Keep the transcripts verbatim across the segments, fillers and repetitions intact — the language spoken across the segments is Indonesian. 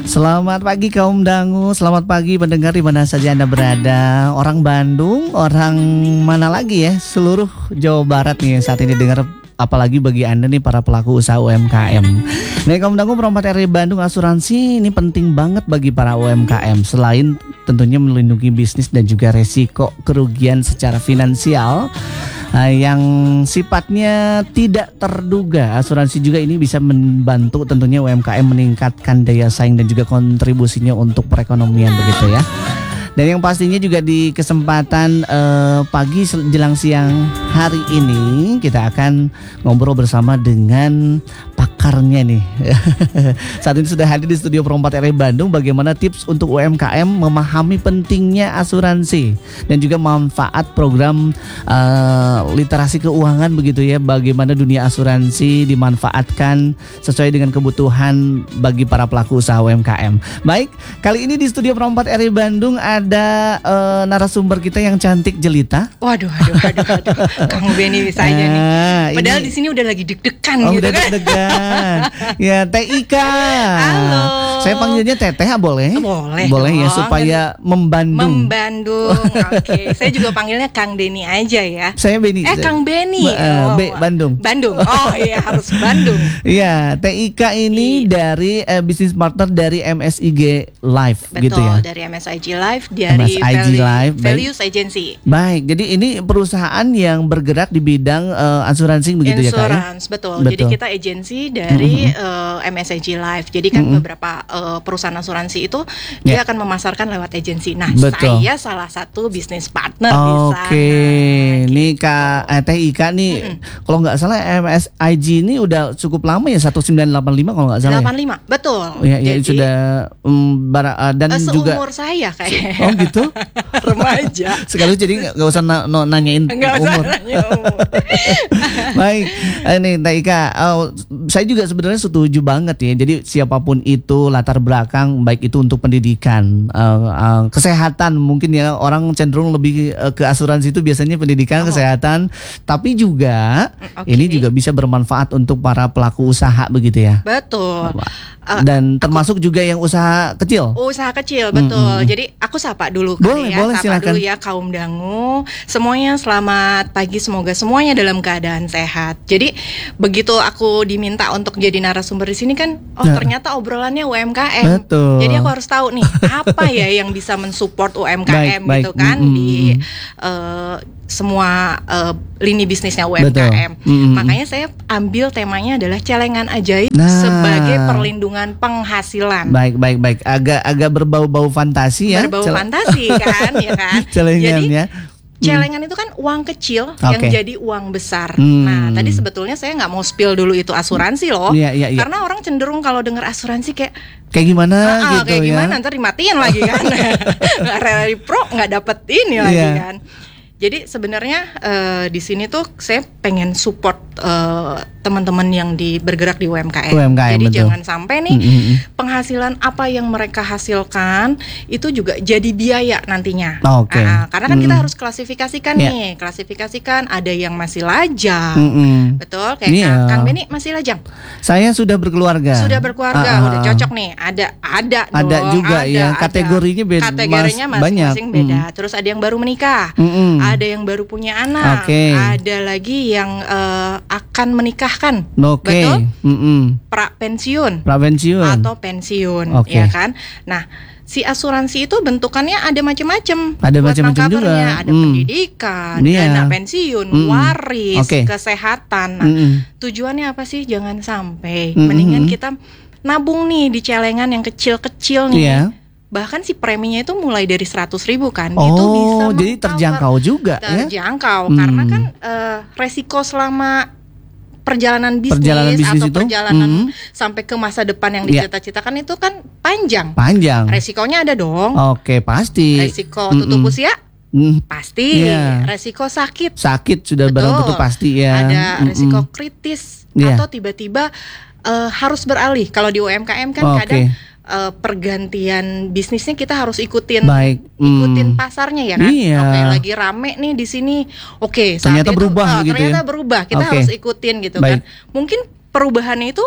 Selamat pagi kaum dangu, selamat pagi pendengar di mana saja Anda berada. Orang Bandung, orang mana lagi ya, seluruh Jawa Barat nih yang saat ini dengar. Apalagi bagi Anda nih para pelaku usaha U M K M. Nah, kaum dangu perempat R W Bandung asuransi ini penting banget bagi para U M K M. Selain tentunya melindungi bisnis dan juga resiko kerugian secara finansial uh, yang sifatnya tidak terduga, asuransi juga ini bisa membantu tentunya U M K M meningkatkan daya saing dan juga kontribusinya untuk perekonomian begitu ya. Dan yang pastinya juga di kesempatan uh, pagi jelang siang hari ini kita akan ngobrol bersama dengan pakarnya nih. Saat ini sudah hadir di studio Perempat R W Bandung. Bagaimana tips untuk U M K M memahami pentingnya asuransi dan juga manfaat program uh, literasi keuangan begitu ya. Bagaimana dunia asuransi dimanfaatkan sesuai dengan kebutuhan bagi para pelaku usaha U M K M. Baik, kali ini di studio Perempat R W Bandung ada Ada uh, narasumber kita yang cantik jelita. Waduh, waduh, waduh, waduh. Kang Benny bisa aja nih. Padahal di sini udah lagi deg-degan oh, gitu udah kan. deg-degan. Ya, Teh Ika. Halo. Saya panggilnya Teteh boleh? Boleh. Boleh dong. ya supaya membandung. Membandung. Oke. Okay. Saya juga panggilnya Kang Denny aja ya. Saya Benny. Eh, Kang Benny. Ba- uh, oh, B Bandung. Bandung. Oh iya, harus Bandung. Iya, Teh Ika ini I. dari uh, bisnis partner dari M S I G Live. Betul, gitu ya. Dari M S I G Live. Dari M S I G Value, Live, Values Agency. Baik, jadi ini perusahaan yang bergerak di bidang uh, asuransi begitu ya Kak? Insurance, betul. betul. Jadi kita agensi dari mm-hmm. uh, M S I G Live. Jadi kan mm-hmm. beberapa uh, perusahaan asuransi itu yeah. dia akan memasarkan lewat agensi. Nah, betul. Saya salah satu bisnis partner okay. di sana. Oke, ini Kak eh, Teh Ika nih, mm-hmm. kalau nggak salah M S I G ini udah cukup lama ya, seribu sembilan ratus delapan puluh lima kalau nggak salah. delapan puluh lima, ya? Betul. Ya, ya sudah um, bara, uh, dan uh, juga seumur saya kayaknya. Oh gitu. Remaja. Sekali jadi nggak usah na- no, nanyain Nggak umur. usah nanya umur. Baik, ini Teh Ika, oh, saya juga sebenarnya setuju banget ya. Jadi siapapun itu latar belakang, baik itu untuk pendidikan, uh, uh, kesehatan, mungkin ya orang cenderung lebih uh, ke asuransi itu biasanya pendidikan, oh. kesehatan, tapi juga okay. ini juga bisa bermanfaat untuk para pelaku usaha begitu ya. Betul. Uh, Dan termasuk aku, juga yang usaha kecil. Usaha kecil, betul. Mm-hmm. Jadi aku sapa dulu boleh, kali ya. Boleh, sapa silakan. dulu ya kaum dangu. Semuanya selamat pagi, semoga semuanya dalam keadaan sehat. Jadi begitu aku diminta untuk jadi narasumber di sini kan, oh nah. ternyata obrolannya U M K M. Betul. Jadi aku harus tahu nih apa ya yang bisa mensupport U M K M baik, gitu baik. kan mm-hmm. di uh, semua uh, lini bisnisnya U M K M. Mm-hmm. Makanya saya ambil temanya adalah celengan ajaib nah. sebagai perlindungan penghasilan. Baik, baik, baik. Agak agak berbau-bau fantasi ya. Berbau Cel- fantasi kan, ya kan. Celengannya. Jadi celengan itu kan uang kecil okay. yang jadi uang besar. Hmm. Nah, tadi sebetulnya saya nggak mau spill dulu itu asuransi loh. Yeah, yeah, yeah. Karena orang cenderung kalau dengar asuransi kayak kayak gimana ah, gitu kayak ya. gimana ntar dimatiin lagi kan. Nggak rela pro nggak dapet ini yeah. lagi kan. Jadi sebenarnya uh, di sini tuh saya pengen support uh, teman-teman yang di bergerak di U M K M. U M K M Jadi betul. Jangan sampai nih mm-hmm. penghasilan apa yang mereka hasilkan itu juga jadi biaya nantinya. Okay. Uh, karena kan mm-hmm. kita harus klasifikasikan yeah. nih, klasifikasikan ada yang masih lajang, mm-hmm. betul? Kayak yeah. Kang Benny masih lajang. Saya sudah berkeluarga. Sudah berkeluarga, uh, udah cocok nih. Ada, ada, ada dong, juga ada, ya. ada. Kategorinya beda. Kategorinya mas, masing-masing banyak. beda. Mm. Terus ada yang baru menikah. Mm-mm. Ada yang baru punya anak, okay. ada lagi yang uh, akan menikahkan, okay. betul? Mm-mm. Pra pensiun, pra pensiun atau pensiun, okay. ya kan? Nah, si asuransi itu bentukannya ada macam-macam. Ada macam-macam juga. Ada hmm. pendidikan, yeah. dana pensiun, mm-mm. waris, okay. kesehatan. Nah, mm-mm. tujuannya apa sih? Jangan sampai. Mm-mm. Mendingan kita nabung nih di celengan yang kecil-kecil nih. Yeah. Bahkan si preminya itu mulai dari seratus ribu kan. Oh, itu bisa jadi terjangkau juga terjangkau, ya? Karena hmm. kan uh, resiko selama perjalanan bisnis, perjalanan bisnis atau itu? perjalanan hmm. sampai ke masa depan yang dicita-citakan itu kan panjang. Panjang. Resikonya ada dong. Oke, pasti. Resiko tutup Mm-mm. usia? Mm. Pasti. Yeah. Resiko sakit. Sakit sudah barang tentu pasti ya. Ada Mm-mm. resiko kritis yeah. atau tiba-tiba uh, harus beralih. Kalau di U M K M kan okay. kadang Uh, pergantian bisnisnya kita harus ikutin, Baik. ikutin hmm. pasarnya ya kan. Iya. Oke, lagi rame nih di sini. Oke, saat ternyata itu, berubah uh, gitu ternyata ya? berubah. Kita okay. harus ikutin gitu Baik. kan. Mungkin perubahannya itu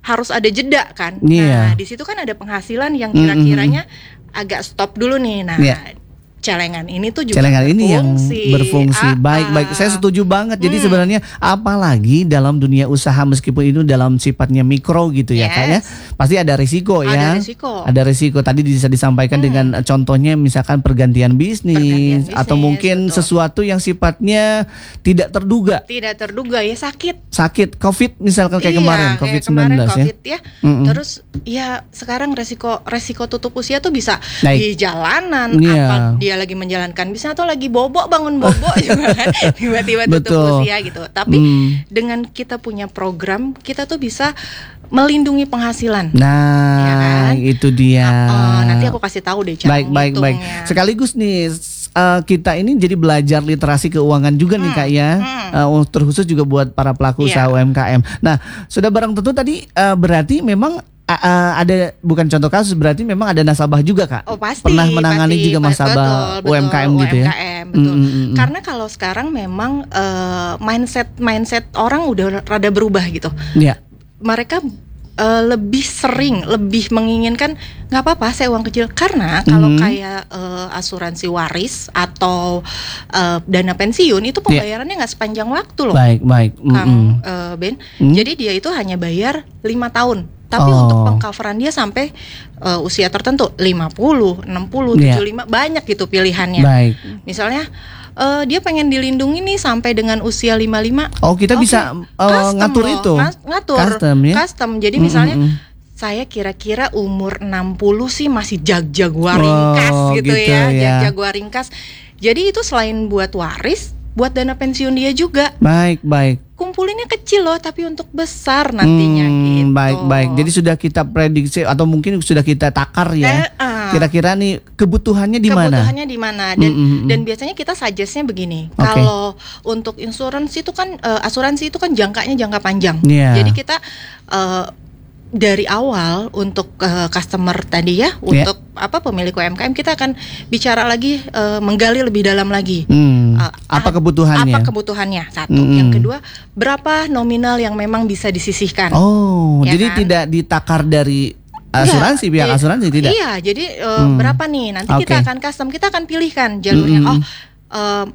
harus ada jeda kan. Yeah. Nah, di situ kan ada penghasilan yang kira-kiranya mm-hmm. agak stop dulu nih. Nah, yeah. celengan ini tuh juga celengan ini yang berfungsi. berfungsi. Ah, baik, baik. Saya setuju banget. Jadi hmm. sebenarnya apalagi dalam dunia usaha meskipun itu dalam sifatnya mikro gitu ya, yes. Kak ya. Pasti ada risiko ada ya. Risiko. Ada risiko. Tadi bisa disampaikan hmm. dengan contohnya misalkan pergantian bisnis, pergantian bisnis atau mungkin betul. sesuatu yang sifatnya tidak terduga. Tidak terduga ya, sakit. Sakit Covid misalkan kayak iya, kemarin covid sembilan belas kemarin COVID ya. ya. Mm-mm. Terus ya sekarang resiko resiko tutup usia tuh bisa Naik. di jalanan yeah. apa dia lagi menjalankan bisnis atau lagi bobok bangun bobok juga kan tiba-tiba tutup usia gitu. Tapi mm. dengan kita punya program kita tuh bisa melindungi penghasilan. Nah, ya kan? Itu dia. Nah, uh, nanti aku kasih tahu deh cara Baik, baik, baik. Sekaligus nih uh, kita ini jadi belajar literasi keuangan juga hmm. nih Kak ya. Hmm. Uh, terkhusus juga buat para pelaku yeah. usaha U M K M. Nah, sudah barang tentu tadi uh, berarti memang Uh, ada bukan contoh kasus, berarti memang ada nasabah juga Kak. Oh pasti. Pernah menangani pasti, juga nasabah betul, U M K M betul, gitu ya. U M K M, betul. Mm, mm, mm. Karena kalau sekarang memang uh, mindset mindset orang udah rada berubah gitu. Iya. Yeah. Mereka uh, lebih sering, lebih menginginkan nggak apa-apa saya uang kecil, karena kalau mm. kayak uh, asuransi waris atau uh, dana pensiun itu pembayarannya nggak yeah. sepanjang waktu loh. Baik, baik. Mm-mm. Kang uh, Ben. Mm. Jadi dia itu hanya bayar lima tahun. Tapi oh. untuk pengcoveran dia sampai uh, usia tertentu lima puluh, enam puluh, tujuh puluh lima yeah. banyak gitu pilihannya. Baik. Misalnya uh, dia pengen dilindungi nih sampai dengan usia lima puluh lima. Oh, kita okay. bisa uh, ngatur loh. itu. Ngatur. Custom ya. Custom. Jadi misalnya mm-hmm. saya kira-kira umur enam puluh sih masih jag-jaguar ringkas oh, gitu, gitu ya, ya. jag-jaguar ringkas. Jadi itu selain buat waris, buat dana pensiun dia juga. Baik, baik. Kumpulinnya kecil loh, tapi untuk besar nantinya hmm, gitu. Baik, baik. Jadi sudah kita prediksi atau mungkin sudah kita takar ya. Eh, uh, Kira-kira nih kebutuhannya di mana? Kebutuhannya di mana? Dan mm-hmm. dan biasanya kita suggest-nya begini. Okay. Kalau untuk insurance itu kan uh, asuransi itu kan jangkanya jangka panjang. Yeah. Jadi kita uh, dari awal untuk uh, customer tadi ya, yeah. untuk apa pemilik U M K M kita akan bicara lagi, uh, menggali lebih dalam lagi. Hmm. Uh, apa kebutuhannya? Apa kebutuhannya? Satu. Hmm. Yang kedua, berapa nominal yang memang bisa disisihkan? Oh, ya jadi kan? Tidak ditakar dari asuransi, pihak asuransi tidak? Iya, jadi uh, hmm. berapa nih? Nanti okay. kita akan custom, kita akan pilihkan jalurnya. Hmm. Oh, uh,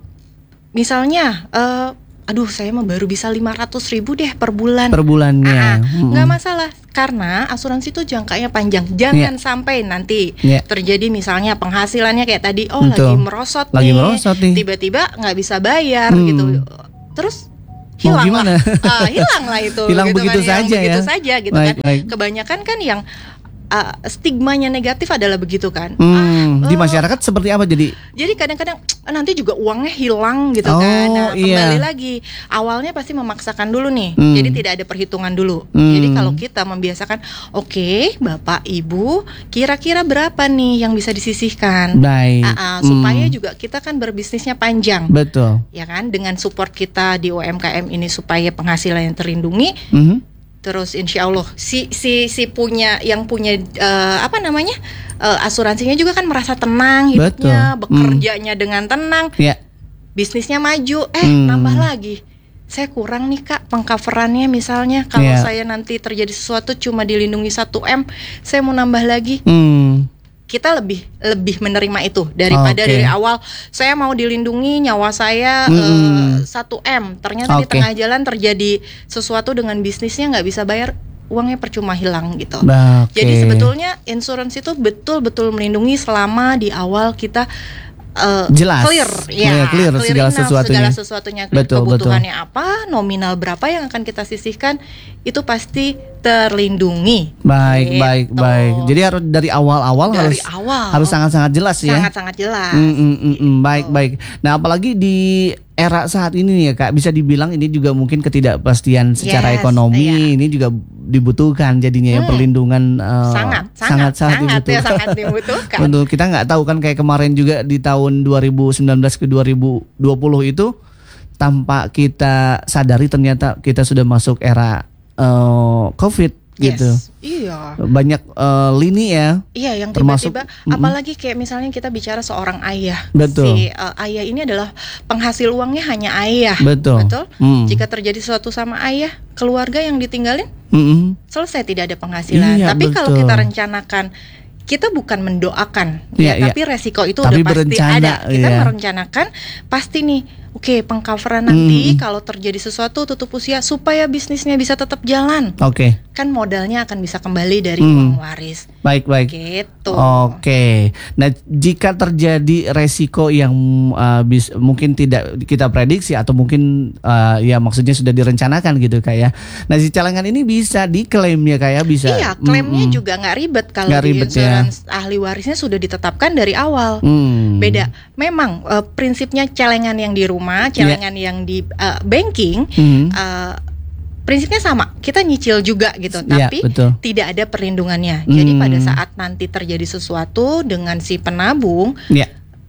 misalnya. Uh, Aduh, saya mah baru bisa lima ratus ribu deh per bulan. Per bulannya. Ah, hmm. Nggak masalah, karena asuransi itu jangkanya panjang. Jangan yeah. sampai nanti yeah. terjadi misalnya penghasilannya kayak tadi, oh Betul. lagi merosot lagi nih, merosot nih. Tiba-tiba nggak bisa bayar hmm. gitu. Terus hilang oh, lah, uh, hilang lah itu. Hilang gitu begitu kan, saja yang ya. Begitu saja gitu baik, kan. Baik. Kebanyakan kan yang Uh, stigmanya negatif adalah begitu kan. Hmm, ah, di uh, masyarakat seperti apa jadi? Jadi kadang-kadang nanti juga uangnya hilang gitu oh, kan. Nah, iya. kembali lagi awalnya pasti memaksakan dulu nih. Hmm. Jadi tidak ada perhitungan dulu. Hmm. Jadi kalau kita membiasakan, oke, okay, Bapak Ibu, kira-kira berapa nih yang bisa disisihkan? Baik. Uh, uh, supaya hmm. juga kita kan berbisnisnya panjang. Betul. Ya kan, dengan support kita di U M K M ini supaya penghasilan yang terlindungi. Hmm. Terus insya Allah si si si punya yang punya uh, apa namanya uh, asuransinya juga kan merasa tenang hidupnya, Betul. bekerjanya hmm. dengan tenang, yeah. bisnisnya maju. Eh hmm. nambah lagi, saya kurang nih Kak pengcoverannya misalnya kalau yeah. saya nanti terjadi sesuatu cuma dilindungi satu M, saya mau nambah lagi. Hmm. Kita lebih lebih menerima itu daripada okay. dari awal saya mau dilindungi nyawa saya satu mm. uh, M, ternyata okay. di tengah jalan terjadi sesuatu dengan bisnisnya nggak bisa bayar, uangnya percuma hilang gitu. Okay. Jadi sebetulnya insurance itu betul-betul melindungi selama di awal kita Uh, jelas, clear, ya, yeah, clear, clear segala enough, sesuatunya, segala sesuatunya clear. Betul, kebutuhannya betul. apa, nominal berapa yang akan kita sisihkan, itu pasti terlindungi. Baik, gitu. baik, baik. Jadi harus dari awal-awal dari harus awal. harus sangat-sangat jelas ya. Sangat-sangat jelas. Mm, mm, mm, mm, baik, oh. baik. Nah, apalagi di era saat ini ya Kak, bisa dibilang ini juga mungkin ketidakpastian secara yes, ekonomi iya. ini juga dibutuhkan jadinya hmm. ya perlindungan uh, sangat, sangat, sangat, sangat dibutuhkan. Ya, sangat dibutuhkan. Untuk kita nggak tahu kan kayak kemarin juga di tahun dua ribu sembilan belas ke dua ribu dua puluh itu tanpa kita sadari ternyata kita sudah masuk era uh, COVID. gitu. Yes. Iya. Banyak uh, lini ya. Iya, yang termasuk, tiba-tiba mm-mm. apalagi kayak misalnya kita bicara seorang ayah. Betul. Si uh, ayah ini adalah penghasil uangnya hanya ayah. Betul. Betul. Mm. Jika terjadi sesuatu sama ayah, keluarga yang ditinggalin Mm-mm. selesai, tidak ada penghasilan. Iya, tapi betul. kalau kita rencanakan, kita bukan mendoakan, Iya, ya, iya. tapi resiko itu Tapi udah pasti berencana, ada. Kita iya. merencanakan pasti nih, oke, pengcoveran nanti Mm. kalau terjadi sesuatu tutup usia supaya bisnisnya bisa tetap jalan. Oke. Kan modalnya akan bisa kembali dari Mm. uang waris. Baik, baik. Gitu. Oke. Nah, jika terjadi resiko yang uh, bis, mungkin tidak kita prediksi atau mungkin uh, ya maksudnya sudah direncanakan gitu Kak ya. Nah, si celengan ini bisa diklaim ya Kak ya, bisa. Iya, klaimnya Mm-mm. juga nggak ribet kalau Nggak di ribet, ya. insurans ahli warisnya sudah ditetapkan dari awal. Hmm. Beda. Memang uh, prinsipnya celengan yang di rumah, celengan yang di uh, banking, Hmm. uh, prinsipnya sama. Kita nyicil juga gitu, Iya, tapi betul. tidak ada perlindungannya. Jadi Hmm. pada saat nanti terjadi sesuatu dengan si penabung, Ya.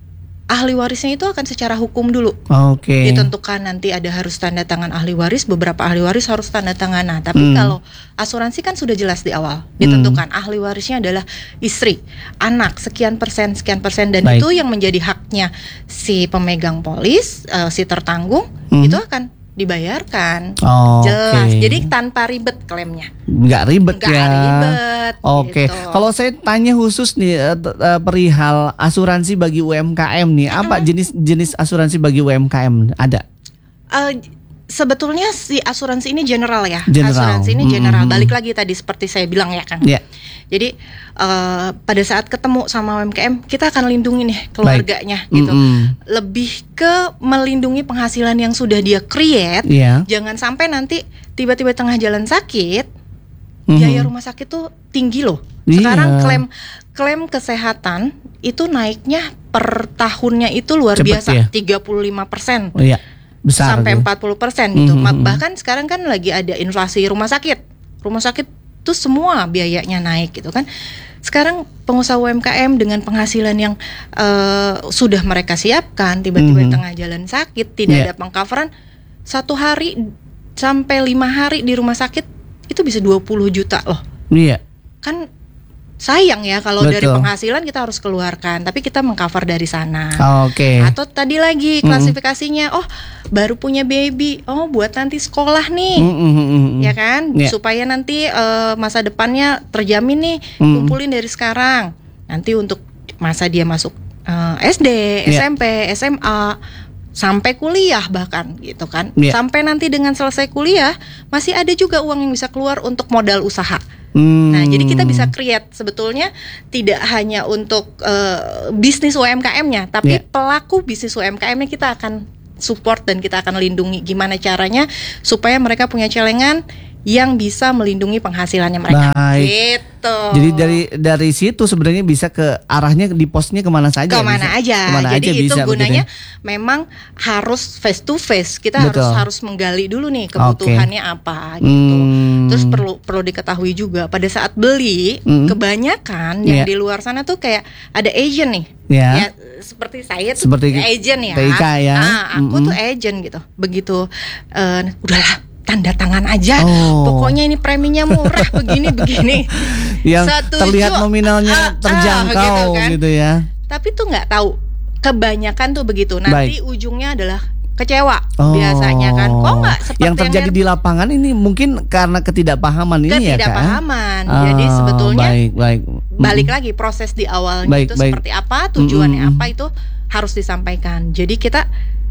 ahli warisnya itu akan secara hukum dulu Oke. ditentukan, nanti ada harus tanda tangan ahli waris, beberapa ahli waris harus tanda tangan. Nah, tapi Hmm. kalau asuransi kan sudah jelas di awal ditentukan ahli warisnya adalah istri, anak, sekian persen, sekian persen, dan Baik. itu yang menjadi haknya si pemegang polis, uh, si tertanggung, Hmm. itu akan dibayarkan. Oke. Jelas. Jadi tanpa ribet klaimnya. Nggak ribet Nggak ya. ribet. Oke. gitu. Kalau saya tanya khusus nih eh, t- eh, perihal asuransi bagi U M K M nih, apa jenis-jenis asuransi bagi U M K M ada? Uh, sebetulnya si asuransi ini general ya. General. Asuransi ini general. Mm-hmm. Balik lagi tadi seperti saya bilang ya, Kang. Ya. Jadi uh, pada saat ketemu sama U M K M, kita akan lindungi nih keluarganya gitu. Mm-mm. Lebih ke melindungi penghasilan yang sudah dia create. Iya. Jangan sampai nanti tiba-tiba tengah jalan sakit, Mhm. biaya rumah sakit tuh tinggi loh. Iya. Sekarang klaim klaim kesehatan itu naiknya per tahunnya itu luar Cepet biasa, ya? tiga puluh lima persen. Oh iya. Besar. Sampai tuh. empat puluh persen gitu. Mhm. Ma- Bahkan sekarang kan lagi ada inflasi rumah sakit. Rumah sakit tuh semua biayanya naik gitu kan. Sekarang pengusaha U M K M dengan penghasilan yang uh, sudah mereka siapkan, tiba-tiba Mhm. tengah jalan sakit, tidak Yeah. ada pengcoveran, satu hari sampai lima hari di rumah sakit itu bisa dua puluh juta loh. Iya. Kan sayang ya kalau dari Betul. penghasilan kita harus keluarkan, tapi kita mengcover dari sana. Oke. Atau tadi lagi Mm-mm. klasifikasinya, oh baru punya baby, oh buat nanti sekolah nih, Mm-mm, mm-mm. ya kan, Ya. supaya nanti eh, masa depannya terjamin nih, Mm. kumpulin dari sekarang. Nanti untuk masa dia masuk eh, S D, Ya. S M P, S M A, sampai kuliah bahkan gitu kan. Ya. Sampai nanti dengan selesai kuliah masih ada juga uang yang bisa keluar untuk modal usaha. Hmm. Nah, jadi kita bisa create sebetulnya tidak hanya untuk uh, bisnis U M K M-nya, tapi Yeah. pelaku bisnis U M K M-nya kita akan support dan kita akan lindungi gimana caranya supaya mereka punya celengan yang bisa melindungi penghasilannya mereka. Baik. Gitu. Jadi dari dari situ sebenarnya bisa ke arahnya di posnya kemana saja. Kemana bisa. aja. Kemana Jadi aja itu bisa, gunanya begitu memang harus face to face. Kita Betul. harus harus menggali dulu nih kebutuhannya apa ya. gitu. Hmm. Terus perlu perlu diketahui juga pada saat beli, Hmm. kebanyakan yang Iya. di luar sana tuh kayak ada agent nih. Ya. Ya, seperti saya tuh Seperti agent ya. T I K ya. Ah, aku Mm-mm. tuh agent gitu. Begitu eh, udahlah tanda tangan aja. Oh. Pokoknya ini preminya murah begini begini. Yang Setuju. terlihat nominalnya Ah, ah, terjangkau begitu kan. gitu ya. Tapi tuh nggak tahu. Kebanyakan tuh begitu. Nanti ujungnya adalah kecewa Oh. biasanya kan. Kok nggak seperti yang terjadi yang di lapangan ini mungkin karena ketidakpahaman ini ya Kak? ketidakpahaman. Ah, Jadi sebetulnya baik baik. balik lagi proses di awalnya Baik, itu baik. seperti apa, tujuannya Mm-mm. apa itu harus disampaikan. Jadi kita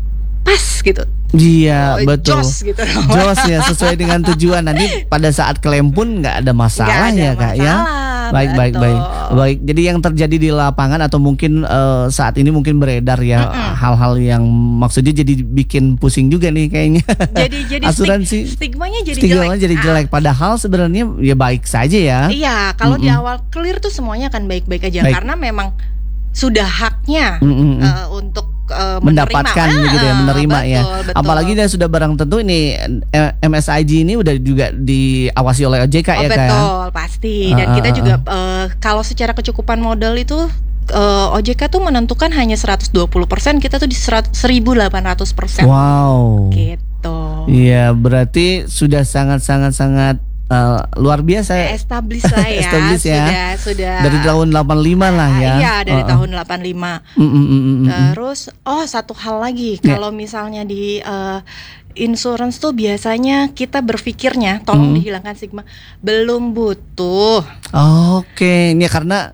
pas gitu. Iya Oh, betul. jos gitu. Jos ya sesuai dengan tujuan. Nanti pada saat klaim pun nggak ada masalah Nggak ada ya Kak ya. masalah, Baik baik betul. baik. Baik. Jadi yang terjadi di lapangan atau mungkin eh, saat ini mungkin beredar ya Mm-mm. hal-hal yang maksudnya jadi bikin pusing juga nih kayaknya. Jadi jadi Asuransi stig- stigmanya jadi Stigmanya jelek. jadi Ah, jelek. Padahal sebenarnya ya baik saja ya. Iya, kalau di Mm-mm. awal clear tuh semuanya akan baik-baik aja Baik. karena memang sudah haknya Mm-mm. eh, untuk eh, Mendapatkan menerima. gitu ya, Ah, menerima betul, ya. betul. Apalagi dia sudah barang tentu ini eh, M S I G ini udah juga diawasi oleh O J K Oh, ya Kak. ya? betul, pasti. Dan Ah, kita ah, juga eh, kalau secara kecukupan modal itu eh, O J K tuh menentukan hanya seratus dua puluh persen, kita tuh di seribu delapan ratus persen. Wow. Gitu. Iya, berarti sudah sangat-sangat sangat uh, luar biasa. Established lah ya. Established ya. Sudah, sudah. Dari tahun delapan puluh lima lah ya. Iya, dari uh, tahun delapan puluh lima. Mm, mm, mm, mm, mm. Terus oh satu hal lagi, Ya. kalau misalnya di uh, insurance tuh biasanya kita berpikirnya tolong Mm. dihilangkan stigma, belum butuh, Oke, ini karena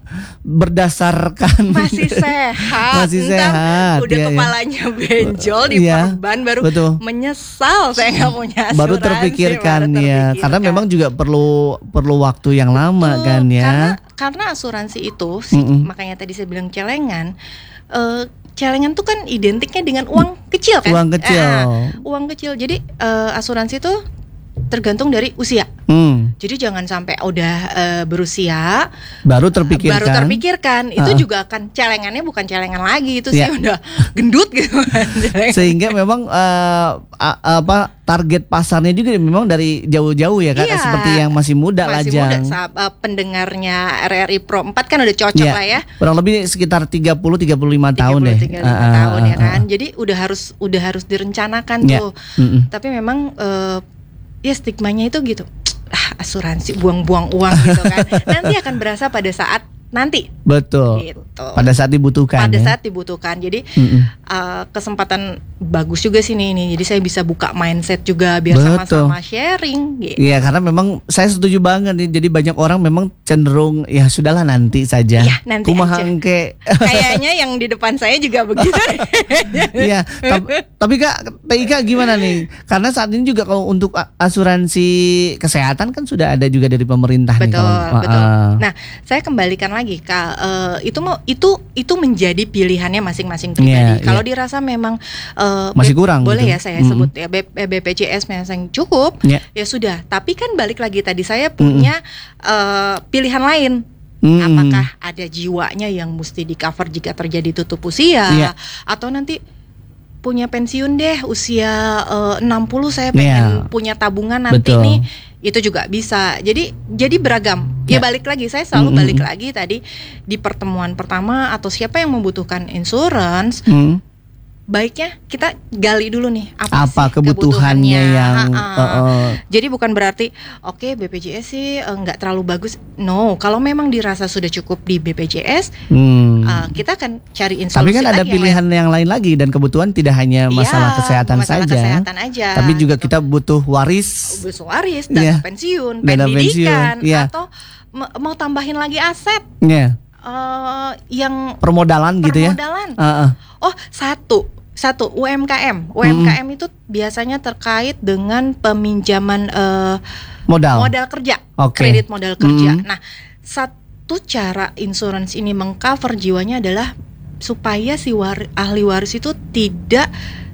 berdasarkan masih sehat, Masih Ntar sehat, udah ya, ya. kepalanya benjol di Iya, perban baru betul. menyesal saya nggak punya asuransi. baru terpikirkan baru ya, karena terpikirkan. memang juga perlu perlu waktu yang lama Betul, kan ya. Karena karena asuransi itu sih, Mm-mm. makanya tadi saya bilang celengan. eh, celengan tuh kan identiknya dengan uang kecil kan? Uang kecil. Ah, uang kecil. Jadi eh, asuransi itu tergantung dari usia. Hmm, Jadi jangan sampai udah eh, berusia baru terpikirkan. baru terpikirkan. Itu Ah. juga akan celengannya bukan celengan lagi, itu sih Ya. udah gendut gitu kan. Sehingga memang eh, a- apa target pasarnya juga memang dari jauh-jauh ya Kak, Iya. seperti yang masih muda Masih lajang. muda, sahab- eh, pendengarnya R R I Pro empat kan udah cocok Ya, lah ya. kurang lebih sekitar tiga puluh sampai tiga puluh lima tahun deh. tiga puluh, tiga puluh lima Ah, ah, tahun ya ah, kan. ah. Jadi udah harus udah harus direncanakan Ya. tuh. Mm-mm. Tapi memang eh, ya stigmanya itu gitu. Ah, asuransi buang-buang uang gitu kan. Nanti akan berasa pada saat nanti Betul. gitu. Pada saat dibutuhkan. Pada ya. saat dibutuhkan. Jadi Mm-mm. eh, kesempatan bagus juga sih nih ini. Jadi saya bisa buka mindset juga biar Betul. sama-sama sharing gitu. Iya, karena memang saya setuju banget nih. Jadi banyak orang memang cenderung ya sudahlah nanti saja. Iya, nanti Kumaha aja. engke. Kayaknya yang di depan saya juga begitu. Iya, tapi, tapi Kak, T I K gimana nih? Karena saat ini juga kalau untuk a- asuransi kesehatan kan sudah ada juga dari pemerintah nih. Betul, kalau- betul. Ah, Nah, saya kembalikan lagi Kak, eh, itu mau itu itu menjadi pilihannya masing-masing pribadi. Iya, Kalau iya. dirasa memang eh, Masih B- kurang boleh gitu. ya saya Mm-mm. sebut ya B- B P J S memang cukup, Iya. ya sudah. Tapi kan balik lagi tadi saya punya eh, pilihan lain. Mm-mm. Apakah ada jiwanya yang mesti di cover jika terjadi tutup usia, Iya. atau nanti punya pensiun deh usia eh, enam puluh saya pengen Iya. punya tabungan nanti Betul. nih, itu juga bisa. Jadi jadi beragam. Ya Ya. balik lagi, saya selalu Mm-mm. balik lagi tadi di pertemuan pertama atau siapa yang membutuhkan insurance, Mm. baiknya kita gali dulu nih apa, Apa sih kebutuhannya yang Ha-ha. uh, uh, Jadi bukan berarti oke B P J S sih eh, nggak terlalu bagus. No, kalau memang dirasa sudah cukup di B P J S, hmm. eh, kita akan cari Tapi solusi kan ada lagi yang pilihan yang lain lagi dan kebutuhan tidak hanya lain. masalah Iya, kesehatan masalah saja. kesehatan aja. Tapi juga gitu. kita butuh waris. Bus waris, dana Iya. pensiun, Dana pendidikan, pensiun, iya. atau me- mau tambahin lagi aset Ya, eh, yang permodalan gitu ya. permodalan. Uh, uh. Oh, satu, satu U M K M. U M K M itu biasanya terkait dengan peminjaman eh, Modal. modal kerja, Oke. kredit modal kerja. Mm. Nah, satu cara insurance ini mengcover jiwanya adalah supaya si war- ahli waris itu tidak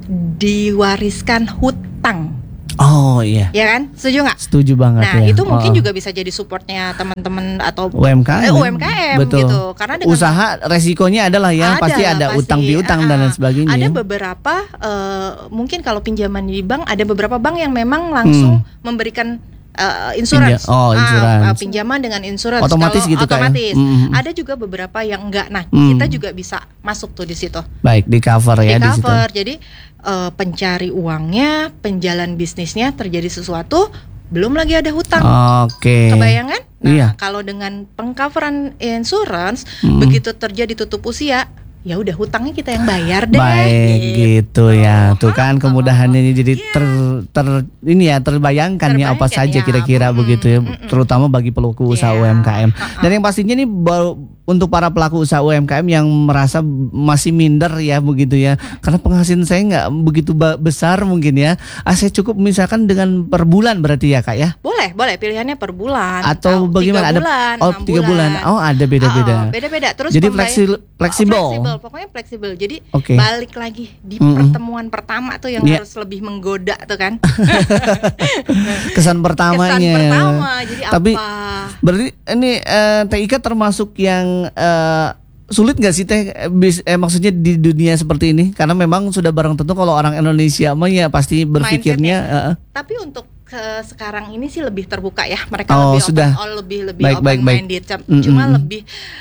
diwariskan hutang, Oh iya, ya kan? Setuju nggak? setuju banget Nah, ya. itu mungkin Oh, oh. juga bisa jadi supportnya teman-teman atau U M K M. eh, U M K M Betul. gitu. Karena dengan Usaha resikonya adalah ya pasti ada pasti. utang piutang dan Ah, lain sebagainya. Ada beberapa eh, mungkin kalau pinjaman di bank ada beberapa bank yang memang langsung memberikan eh, insurance. Pinja- oh, Ah, insurance. ah, pinjaman dengan insurance. Otomatis Kalau gitu, Kak, ya? otomatis. Mm. Ada juga beberapa yang enggak. Nah, Mm. kita juga bisa masuk tuh di situ. Baik, di cover ya Di di situ. cover. Jadi eh, pencari uangnya, penjalan bisnisnya terjadi sesuatu, belum lagi ada hutang. Oke. Kebayangan? Nah, Iya. kalau dengan pengcoveran insurance, Mm. begitu terjadi tutup usia, ya udah hutangnya kita yang bayar deh. Baik gitu ya. Tuh kan Ha-ha. kemudahannya ini jadi Iya. ter, ter ini ya terbayangkan ya apa Terbayangkan, saja ya. kira-kira Mm-mm, begitu ya, mm-mm. terutama bagi pelaku usaha Iya. U M K M. Ha-ha. Dan yang pastinya nih baru untuk para pelaku usaha U M K M yang merasa masih minder ya begitu ya. Karena penghasilan saya nggak begitu ba- besar mungkin ya. Ah, saya cukup misalkan dengan per bulan berarti ya Kak ya. Boleh, boleh pilihannya per bulan Atau tiga bagaimana? Ada bulan, oh enam tiga bulan. Oh ada beda-beda. Oh, beda-beda. Terus Jadi pembay- fleksi- fleksibel. Oh, fleksibel, pokoknya fleksibel. Jadi Oke. balik lagi di Mm-mm. pertemuan pertama tuh yang Iya. harus lebih menggoda tuh kan. Kesan pertamanya. Kesan pertama. Jadi Tapi apa? berarti ini eh, T I K termasuk yang eh, sulit nggak sih Teh eh, bis- eh, maksudnya di dunia seperti ini? Karena memang sudah barang tentu kalau orang Indonesia mah ya pasti berpikirnya eh, Tapi untuk ke sekarang ini sih lebih terbuka ya, mereka Oh, lebih sudah. open, oh, lebih lebih Baik, open baik, baik. minded. Cuma Mm-mm. lebih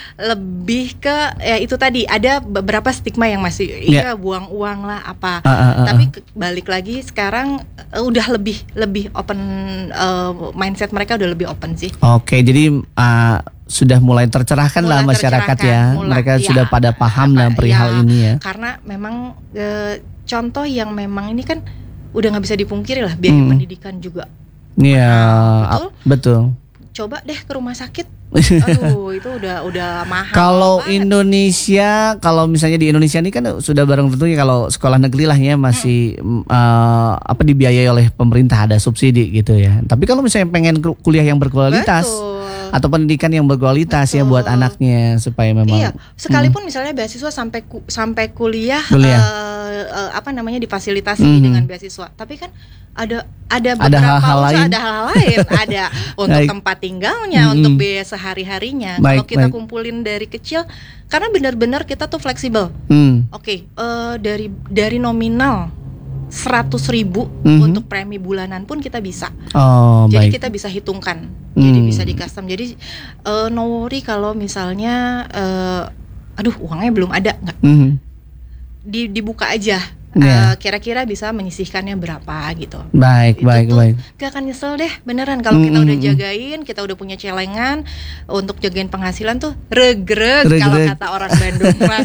lebih ke ya itu tadi, ada beberapa stigma yang masih Ya. iya buang uang lah apa. Ah, ah, ah, Tapi ah. ke- balik lagi sekarang eh, udah lebih lebih open, eh, mindset mereka udah lebih open sih. Oke, jadi uh, sudah mulai tercerahkan lah Mulai masyarakat tercerahkan, ya. mulai, Mereka ya, sudah pada paham lah apa, perihal ya, ini ya. Karena memang eh, contoh yang memang ini kan udah nggak bisa dipungkiri lah, biaya Hmm. pendidikan juga. Iya, betul. ap- betul. Coba deh ke rumah sakit, aduh itu udah udah mahal. Kalau banget. Indonesia, kalau misalnya di Indonesia ini kan sudah bareng tentunya kalau sekolah negeri lah ya masih mm, eh, apa dibiayai oleh pemerintah, ada subsidi gitu ya. Tapi kalau misalnya pengen ku- kuliah yang berkualitas Betul. atau pendidikan yang berkualitas ya Betul. buat anaknya supaya memang Iya, sekalipun misalnya beasiswa sampai ku- sampai kuliah, Kuliah. eh, eh, apa namanya difasilitasi Mhm. dengan beasiswa, tapi kan ada ada Ada beberapa hal-hal unsur, lain. ada hal lain, ada untuk Baik. tempat tinggalnya, Mhm. untuk biaya sehari-harinya. Baik, Kalau kita baik. kumpulin dari kecil, karena benar-benar kita tuh fleksibel. Hmm. Oke, eh, dari dari nominal seratus ribu Mhm. untuk premi bulanan pun kita bisa. Oh, Jadi baik. kita bisa hitungkan, jadi Hmm. bisa di custom. Jadi eh, no worry kalau misalnya, eh, aduh uangnya belum ada, nggak Mhm. di, dibuka aja. Iya. Eh, kira-kira bisa menyisihkannya berapa gitu. Baik, Itu baik, tuh baik. gak akan nyesel deh, beneran kalau kita Mm, udah mm, mm. jagain, kita udah punya celengan untuk jagain penghasilan tuh regreg kalau Regreg. kata orang Bandung mah.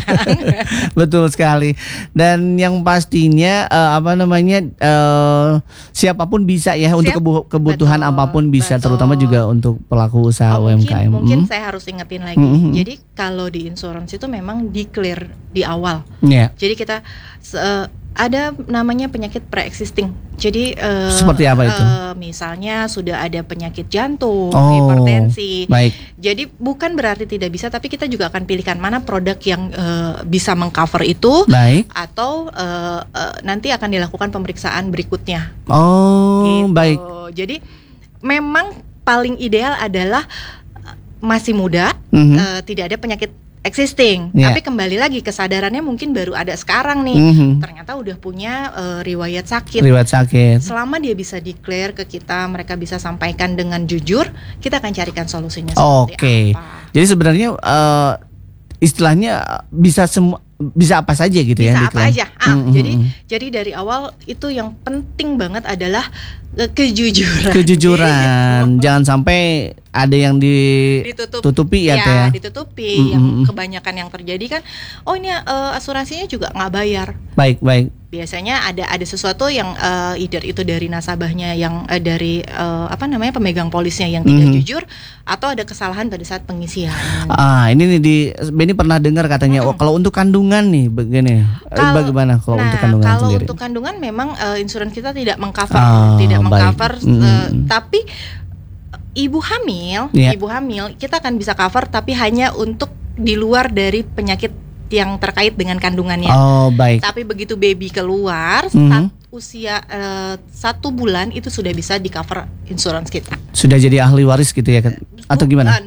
Betul sekali. Dan yang pastinya eh, apa namanya eh, siapapun bisa ya untuk Siap. kebu- kebutuhan Betul, apapun bisa, betul. terutama juga untuk pelaku usaha Oh, U M K M. mungkin mungkin Hmm. saya harus ingetin lagi. Mm, mm, mm. Jadi kalau di insurance itu memang declare di awal. Ya. Jadi kita se- eh, ada namanya penyakit pre-existing. Jadi eh, Seperti apa itu? eh, misalnya sudah ada penyakit jantung, Oh, hipertensi. baik. Jadi bukan berarti tidak bisa, tapi kita juga akan pilihkan mana produk yang eh, bisa mengcover itu, Baik. atau eh, eh, nanti akan dilakukan pemeriksaan berikutnya. Oh, Gitu. baik. Jadi memang paling ideal adalah eh, masih muda, Mhm. eh, tidak ada penyakit existing. Ya. Tapi kembali lagi kesadarannya mungkin baru ada sekarang nih. Mhm. Ternyata udah punya eh, riwayat sakit. Riwayat sakit. Selama dia bisa declare ke kita, mereka bisa sampaikan dengan jujur, kita akan carikan solusinya Oke. seperti apa. Jadi sebenarnya eh, istilahnya bisa semua, bisa apa saja gitu ya. Bisa apa diklaim. aja. Ah, Mm, mm, jadi mm. jadi dari awal itu yang penting banget adalah eh, kejujuran. Kejujuran. Jangan sampai ada yang Ditutup- ditutupi ya, ya, Teh ya. ditutupi. Mm, Yang mm, mm. kebanyakan yang terjadi kan, oh ini eh, asuransinya juga nggak bayar. Baik, baik. Biasanya ada ada sesuatu yang eh, either itu dari nasabahnya, yang eh, dari eh, apa namanya pemegang polisnya yang tidak Mhm. jujur, atau ada kesalahan pada saat pengisian. Ah, ini nih di Benny pernah dengar katanya, oh, kalau untuk kandungan nih begini. Eh, Kalau- bagaimana kalau nah, untuk kandungan kalau sendiri? untuk kandungan memang eh, insurance kita tidak mengcover, Ah, tidak baik. mengcover. Mm, eh, mm. Tapi eh, ibu hamil, Iya. ibu hamil kita akan bisa cover, tapi hanya untuk di luar dari penyakit yang terkait dengan kandungannya. Oh, baik. Tapi begitu baby keluar, Mhm. saat usia eh, satu bulan itu sudah bisa di cover insurance kita. Sudah jadi ahli waris gitu ya kan? Atau gimana? Bukan,